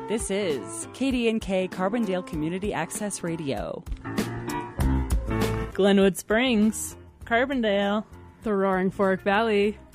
This is KDNK Carbondale Community Access Radio. Glenwood Springs, Carbondale, the Roaring Fork Valley,